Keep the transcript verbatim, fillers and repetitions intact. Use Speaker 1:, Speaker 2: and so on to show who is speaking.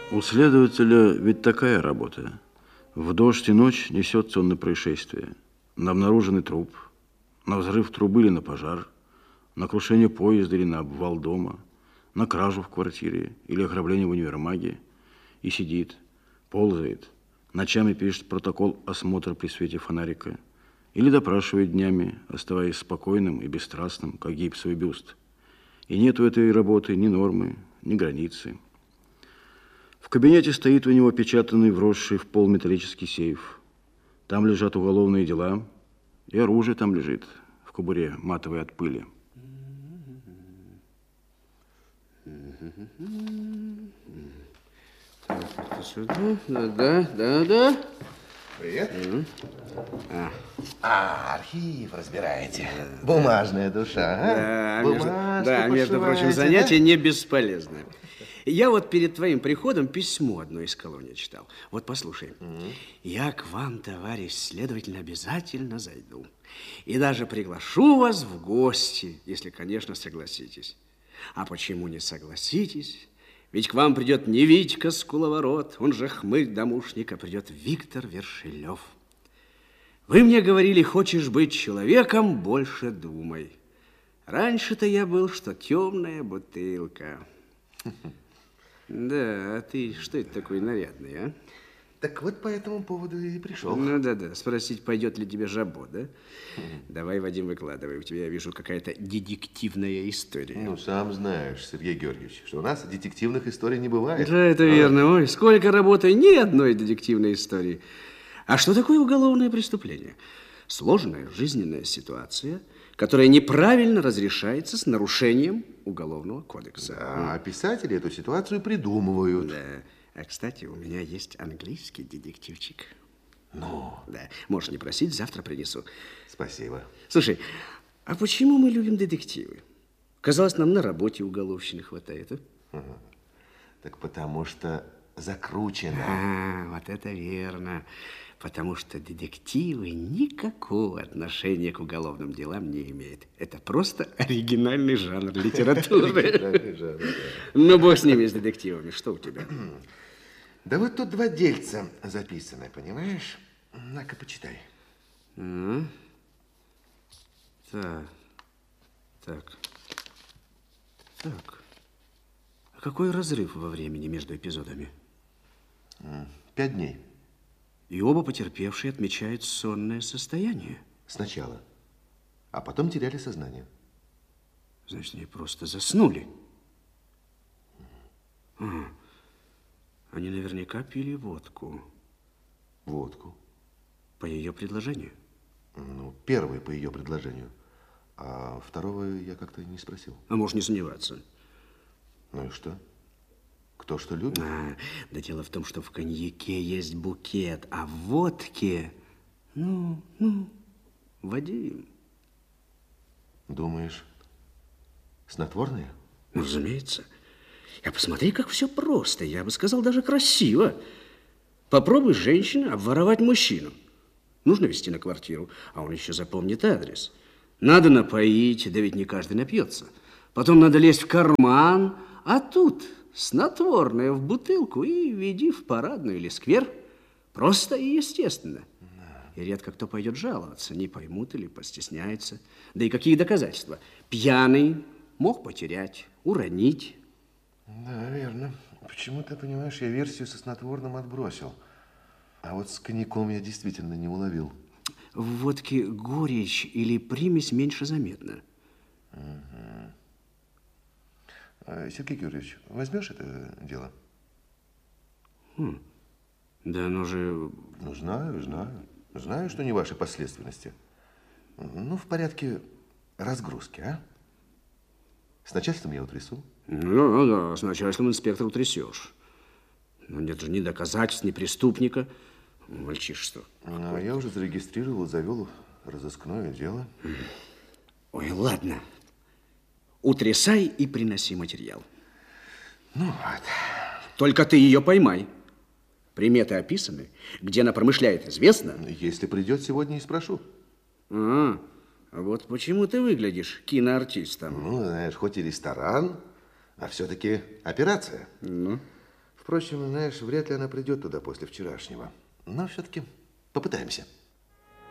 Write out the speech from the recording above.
Speaker 1: У следователя ведь такая работа. В дождь и ночь несется он на происшествие, на обнаруженный труп, на взрыв трубы или на пожар, на крушение поезда или на обвал дома, на кражу в квартире или ограбление в универмаге. И сидит, ползает, ночами пишет протокол осмотра при свете фонарика или допрашивает днями, оставаясь спокойным и бесстрастным, как гипсовый бюст. И нет у этой работы ни нормы, ни границы. В кабинете стоит у него опечатанный, вросший в пол металлический сейф. Там лежат уголовные дела, и оружие там лежит, в кобуре, матовой от пыли.
Speaker 2: Так, это сюда. Да, да, да, да.
Speaker 3: Привет.
Speaker 2: Mm. А.
Speaker 3: а, архив разбираете. Бумажная душа, а?
Speaker 2: Да,
Speaker 3: Бумажку
Speaker 2: между, да, между прочим,
Speaker 3: пошиваете,
Speaker 2: занятие
Speaker 3: да?
Speaker 2: не бесполезное. Я вот перед твоим приходом письмо одно из колонии читал. Вот послушай. Mm. Я к вам, товарищ следователь, обязательно зайду. И даже приглашу вас в гости, если, конечно, согласитесь. А почему не согласитесь? Ведь к вам придет не Витька Скуловорот, он же хмырь домушник, а придет Виктор Вершилев. Вы мне говорили, хочешь быть человеком, больше думай. Раньше-то я был, что темная бутылка. Да, а ты что это такой нарядный, а?
Speaker 3: Так вот по этому поводу и пришел.
Speaker 2: Ну да-да, спросить, пойдет ли тебе жабо, да? Давай, Вадим, выкладывай. У тебя, я вижу, какая-то детективная история.
Speaker 3: Ну, сам знаешь, Сергей Георгиевич, что у нас детективных историй не бывает.
Speaker 2: Да, это а? верно. Ой, сколько работаю, ни одной детективной истории. А что такое уголовное преступление? Сложная жизненная ситуация, которая неправильно разрешается с нарушением Уголовного кодекса.
Speaker 3: Да, а писатели эту ситуацию придумывают.
Speaker 2: Да. А, кстати, у меня есть английский детективчик.
Speaker 3: Ну?
Speaker 2: Да, можешь не просить, завтра принесу.
Speaker 3: Спасибо.
Speaker 2: Слушай, а почему мы любим детективы? Казалось, нам на работе уголовщины хватает, а?
Speaker 3: Угу. Так потому что закручено.
Speaker 2: А, вот это верно. Потому что детективы никакого отношения к уголовным делам не имеют. Это просто оригинальный жанр литературы. Ну, бог с ними, с детективами. Что у тебя?
Speaker 3: Да вот тут два дельца записаны, понимаешь? На-ка, почитай.
Speaker 2: Так. Так. Так. А какой разрыв во времени между эпизодами?
Speaker 3: Пять дней.
Speaker 2: И оба потерпевшие отмечают сонное состояние.
Speaker 3: Сначала. А потом теряли сознание.
Speaker 2: Значит, они просто заснули. А, они наверняка пили водку.
Speaker 3: Водку?
Speaker 2: По ее предложению?
Speaker 3: Ну, первый по ее предложению. А второго я как-то не спросил.
Speaker 2: А можешь не сомневаться.
Speaker 3: Ну и что? Кто что любит?
Speaker 2: А, да дело в том, что в коньяке есть букет, а в водке, ну, ну, Вадим.
Speaker 3: Думаешь, снотворное?
Speaker 2: Ну, разумеется. А посмотри, как все просто. Я бы сказал, даже красиво. Попробуй, женщина, обворовать мужчину. Нужно везти на квартиру, а он еще запомнит адрес. Надо напоить, да ведь не каждый напьется. Потом надо лезть в карман, а тут снотворное в бутылку и веди в парадную или сквер. Просто и естественно. И редко кто пойдет жаловаться, не поймут или постесняются. Да и какие доказательства? Пьяный мог потерять, уронить.
Speaker 3: Да, верно. Почему-то, понимаешь, я версию со снотворным отбросил. А вот с коньяком я действительно не уловил.
Speaker 2: В водке горечь или примесь меньше заметна.
Speaker 3: Угу. Сергей Георгиевич, возьмешь это дело?
Speaker 2: Хм. Да оно же...
Speaker 3: Ну, знаю, знаю. Знаю, что не вашей последственности. Ну, в порядке разгрузки, а? С начальством я утрясу.
Speaker 2: Ну, да, с начальством инспектор утрясешь. Но нет же ни доказательств, ни преступника. Мальчишество.
Speaker 3: Ну, а я уже зарегистрировал, завел разыскное дело.
Speaker 2: Ой, ладно. Утрясай и приноси материал.
Speaker 3: Ну, вот.
Speaker 2: Только ты ее поймай. Приметы описаны. Где она промышляет, известно?
Speaker 3: Если придет, сегодня и спрошу.
Speaker 2: А, вот почему ты выглядишь киноартистом.
Speaker 3: Ну, знаешь, хоть и ресторан, а все-таки операция.
Speaker 2: Ну?
Speaker 3: В Впрочем, знаешь, вряд ли она придет туда после вчерашнего. Но все-таки попытаемся.